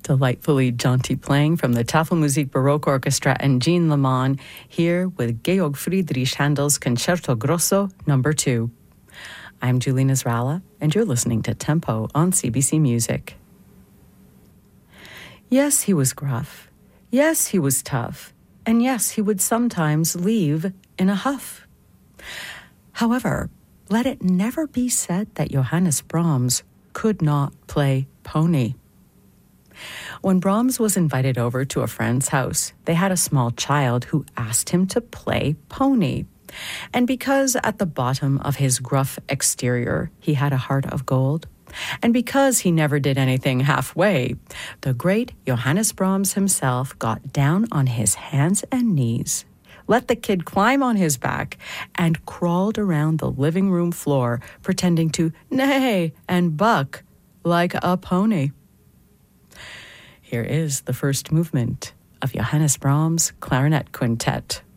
Delightfully jaunty playing from the Tafelmusik Baroque Orchestra and Jean Lemon, here with Georg Friedrich Handel's Concerto Grosso No. 2. I'm Julie Nasrallah, and you're listening to Tempo on CBC Music. Yes, he was gruff. Yes, he was tough. And yes, he would sometimes leave in a huff. However, let it never be said that Johannes Brahms could not play pony. When Brahms was invited over to a friend's house, they had a small child who asked him to play pony. And because at the bottom of his gruff exterior he had a heart of gold, and because he never did anything halfway, the great Johannes Brahms himself got down on his hands and knees, let the kid climb on his back, and crawled around the living room floor pretending to neigh and buck like a pony. Here is the first movement of Johannes Brahms' Clarinet Quintet.